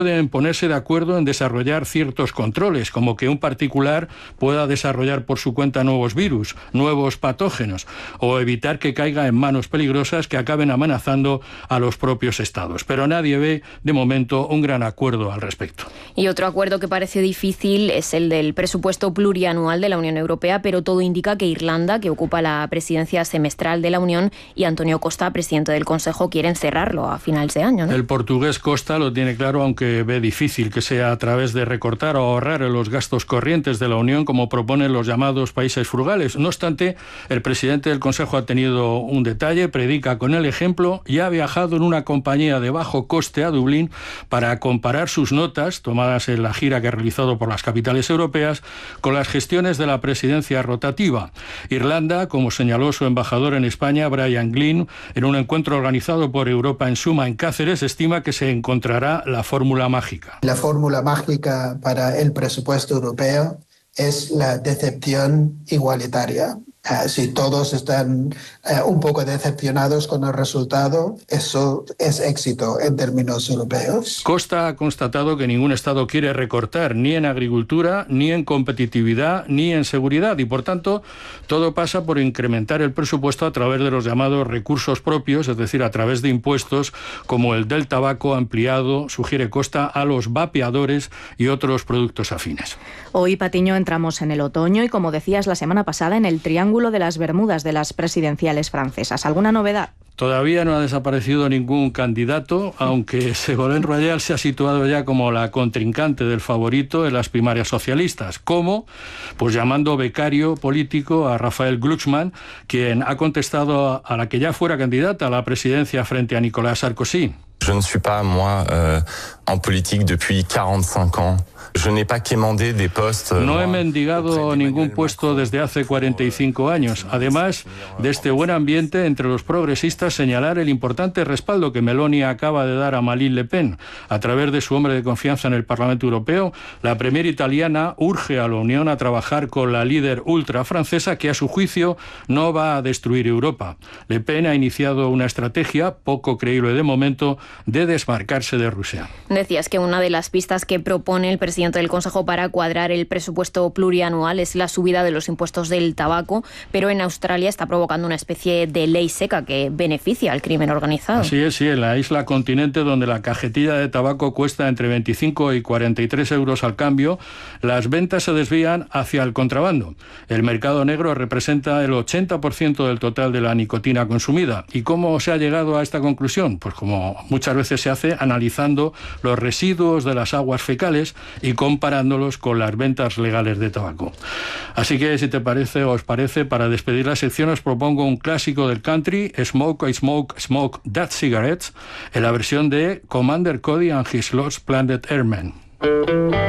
pueden ponerse de acuerdo en desarrollar ciertos controles, como que un particular pueda desarrollar por su cuenta nuevos virus, nuevos patógenos, o evitar que caiga en manos peligrosas que acaben amenazando a los propios estados. Pero nadie ve, de momento, un gran acuerdo al respecto. Y otro acuerdo que parece difícil es el del presupuesto plurianual de la Unión Europea, pero todo indica que Irlanda, que ocupa la presidencia semestral de la Unión, y Antonio Costa, presidente del Consejo, quieren cerrarlo a finales de año, ¿no? El portugués Costa lo tiene claro, aunque ve difícil que sea a través de recortar o ahorrar en los gastos corrientes de la Unión, como proponen los llamados países frugales. No obstante, el presidente del Consejo ha tenido un detalle, predica con el ejemplo y ha viajado en una compañía de bajo coste a Dublín para comparar sus notas, tomadas en la gira que ha realizado por las capitales europeas, con las gestiones de la presidencia rotativa. Irlanda, como señaló su embajador en España, Brian Glynn, en un encuentro organizado por Europa en Suma en Cáceres, estima que se encontrará la fórmula mágica. La fórmula mágica para el presupuesto europeo es la decepción igualitaria. Si todos están un poco decepcionados con el resultado, eso es éxito en términos europeos. Costa ha constatado que ningún Estado quiere recortar ni en agricultura, ni en competitividad, ni en seguridad y, por tanto, todo pasa por incrementar el presupuesto a través de los llamados recursos propios, es decir, a través de impuestos como el del tabaco ampliado, sugiere Costa, a los vapeadores y otros productos afines. Hoy, Patiño, entramos en el otoño y, como decías la semana pasada, en el Triángulo de las Bermudas de las presidenciales francesas. ¿Alguna novedad? Todavía no ha desaparecido ningún candidato, aunque Ségolène Royal se ha situado ya como la contrincante del favorito en las primarias socialistas. ¿Cómo? Pues llamando becario político a Raphaël Glucksmann, quien ha contestado a la que ya fuera candidata a la presidencia frente a Nicolas Sarkozy. Je ne suis pas, moi, en politique depuis 45 ans. Je n'ai pas quémandé des postes. No he mendigado ningún puesto desde hace 45 años. Además de este buen ambiente entre los progresistas, señalar el importante respaldo que Meloni acaba de dar a Marine Le Pen. A través de su hombre de confianza en el Parlamento Europeo, la premier italiana urge a la Unión a trabajar con la líder ultra francesa que, a su juicio, no va a destruir Europa. Le Pen ha iniciado una estrategia, poco creíble de momento, de desmarcarse de Rusia. Decías que una de las pistas que propone el presidente del Consejo para cuadrar el presupuesto plurianual es la subida de los impuestos del tabaco, pero en Australia está provocando una especie de ley seca que beneficia al crimen organizado. Así es, sí, en la isla continente, donde la cajetilla de tabaco cuesta entre 25 y 43 euros al cambio, las ventas se desvían hacia el contrabando. El mercado negro representa el 80% del total de la nicotina consumida. ¿Y cómo se ha llegado a esta conclusión? Pues como muchas veces se hace, analizando los residuos de las aguas fecales y comparándolos con las ventas legales de tabaco. Así que, si te parece o os parece, para despedir la sección os propongo un clásico del country, Smoke, I Smoke, Smoke That Cigarettes, en la versión de Commander Cody and His Lost Planet Airmen.